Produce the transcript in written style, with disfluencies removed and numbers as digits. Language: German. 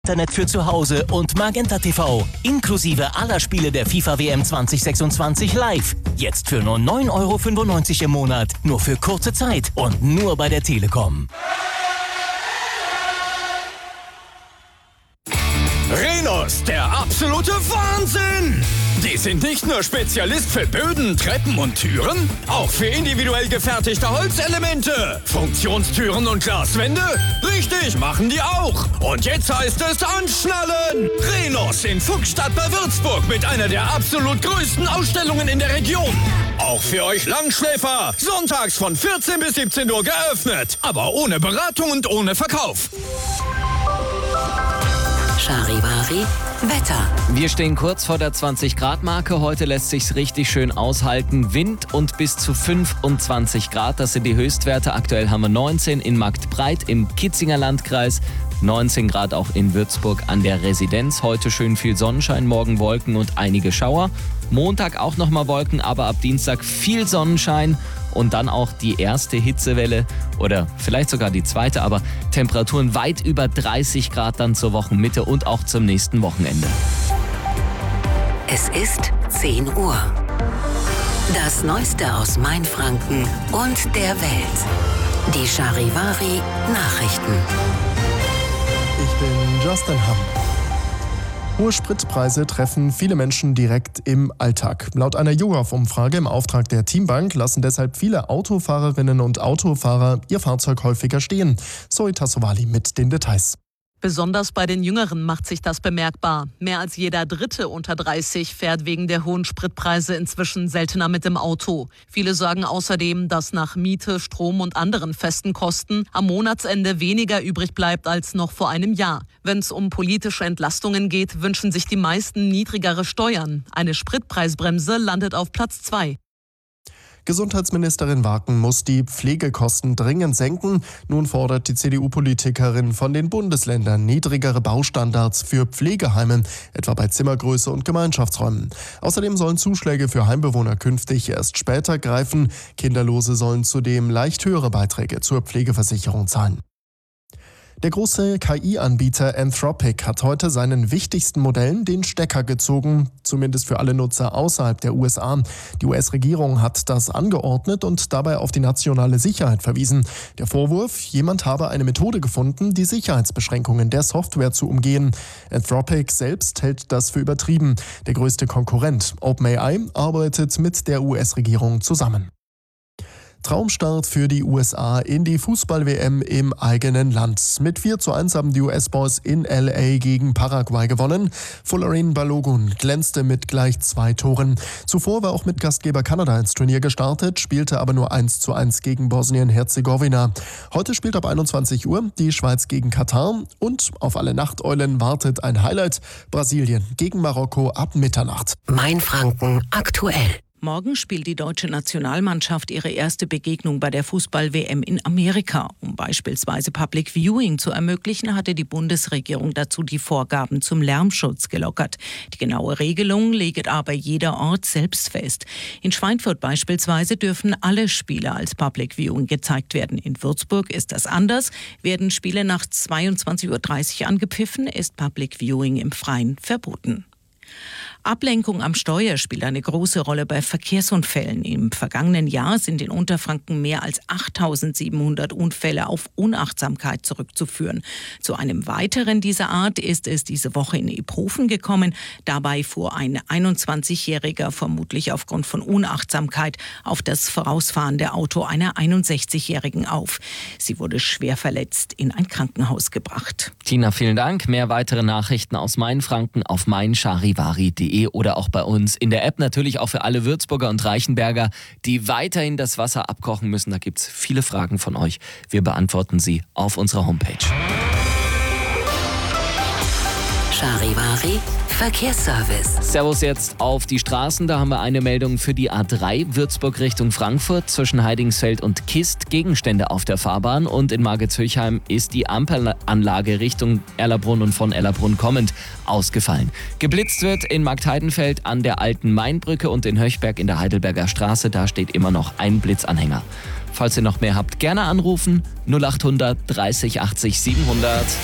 Internet für zu Hause und Magenta TV. Inklusive aller Spiele der FIFA WM 2026 live. Jetzt für nur 9,95 € im Monat. Nur für kurze Zeit und nur bei der Telekom. Rhenus, der absolute Wahnsinn! Die sind nicht nur Spezialist für Böden, Treppen und Türen, auch für individuell gefertigte Holzelemente, Funktionstüren und Glaswände. Richtig, machen die auch. Und jetzt heißt es anschnallen! Rhenus in Fuchsstadt bei Würzburg mit einer der absolut größten Ausstellungen in der Region. Auch für euch Langschläfer. Sonntags von 14 bis 17 Uhr geöffnet, aber ohne Beratung und ohne Verkauf. Charivari Wetter. Wir stehen kurz vor der 20-Grad-Marke. Heute lässt sich's richtig schön aushalten. Wind und bis zu 25 Grad, das sind die Höchstwerte. Aktuell haben wir 19 in Marktbreit im Kitzinger Landkreis, 19 Grad auch in Würzburg an der Residenz. Heute schön viel Sonnenschein, morgen Wolken und einige Schauer. Montag auch nochmal Wolken, aber ab Dienstag viel Sonnenschein. Und dann auch die erste Hitzewelle oder vielleicht sogar die zweite, aber Temperaturen weit über 30 Grad dann zur Wochenmitte und auch zum nächsten Wochenende. Es ist 10 Uhr. Das Neueste aus Mainfranken und der Welt. Die Charivari Nachrichten. Ich bin Justin Hamm. Hohe Spritpreise treffen viele Menschen direkt im Alltag. Laut einer YouGov-Umfrage im Auftrag der Teambank lassen deshalb viele Autofahrerinnen und Autofahrer ihr Fahrzeug häufiger stehen. Zoe Tassovali mit den Details. Besonders bei den Jüngeren macht sich das bemerkbar. Mehr als jeder Dritte unter 30 fährt wegen der hohen Spritpreise inzwischen seltener mit dem Auto. Viele sagen außerdem, dass nach Miete, Strom und anderen festen Kosten am Monatsende weniger übrig bleibt als noch vor einem Jahr. Wenn es um politische Entlastungen geht, wünschen sich die meisten niedrigere Steuern. Eine Spritpreisbremse landet auf Platz 2. Gesundheitsministerin Waken muss die Pflegekosten dringend senken. Nun fordert die CDU-Politikerin von den Bundesländern niedrigere Baustandards für Pflegeheime, etwa bei Zimmergröße und Gemeinschaftsräumen. Außerdem sollen Zuschläge für Heimbewohner künftig erst später greifen. Kinderlose sollen zudem leicht höhere Beiträge zur Pflegeversicherung zahlen. Der große KI-Anbieter Anthropic hat heute seinen wichtigsten Modellen den Stecker gezogen, zumindest für alle Nutzer außerhalb der USA. Die US-Regierung hat das angeordnet und dabei auf die nationale Sicherheit verwiesen. Der Vorwurf, jemand habe eine Methode gefunden, die Sicherheitsbeschränkungen der Software zu umgehen. Anthropic selbst hält das für übertrieben. Der größte Konkurrent, OpenAI, arbeitet mit der US-Regierung zusammen. Traumstart für die USA in die Fußball-WM im eigenen Land. Mit 4:1 haben die US-Boys in LA gegen Paraguay gewonnen. Folarin Balogun glänzte mit gleich 2 Toren. Zuvor war auch mit Gastgeber Kanada ins Turnier gestartet, spielte aber nur 1:1 gegen Bosnien-Herzegowina. Heute spielt ab 21 Uhr die Schweiz gegen Katar und auf alle Nachteulen wartet ein Highlight: Brasilien gegen Marokko ab Mitternacht. Mainfranken aktuell. Morgen spielt die deutsche Nationalmannschaft ihre erste Begegnung bei der Fußball-WM in Amerika. Um beispielsweise Public Viewing zu ermöglichen, hatte die Bundesregierung dazu die Vorgaben zum Lärmschutz gelockert. Die genaue Regelung legt aber jeder Ort selbst fest. In Schweinfurt beispielsweise dürfen alle Spiele als Public Viewing gezeigt werden. In Würzburg ist das anders. Werden Spiele nach 22:30 Uhr angepfiffen, ist Public Viewing im Freien verboten. Ablenkung am Steuer spielt eine große Rolle bei Verkehrsunfällen. Im vergangenen Jahr sind in Unterfranken mehr als 8.700 Unfälle auf Unachtsamkeit zurückzuführen. Zu einem weiteren dieser Art ist es diese Woche in Iphofen gekommen. Dabei fuhr ein 21-Jähriger vermutlich aufgrund von Unachtsamkeit auf das vorausfahrende Auto einer 61-Jährigen auf. Sie wurde schwer verletzt in ein Krankenhaus gebracht. Tina, vielen Dank. Mehr weitere Nachrichten aus Mainfranken auf meincharivari.de oder auch bei uns in der App, natürlich auch für alle Würzburger und Reichenberger, die weiterhin das Wasser abkochen müssen. Da gibt es viele Fragen von euch. Wir beantworten sie auf unserer Homepage. Charivari Verkehrsservice. Servus jetzt auf die Straßen. Da haben wir eine Meldung für die A3 Würzburg Richtung Frankfurt zwischen Heidingsfeld und Kist. Gegenstände auf der Fahrbahn und in Margetshöchheim ist die Ampelanlage Richtung Erlabrunn und von Erlabrunn kommend ausgefallen. Geblitzt wird in Marktheidenfeld an der alten Mainbrücke und in Höchberg in der Heidelberger Straße. Da steht immer noch ein Blitzanhänger. Falls ihr noch mehr habt, gerne anrufen 0800 30 80 700.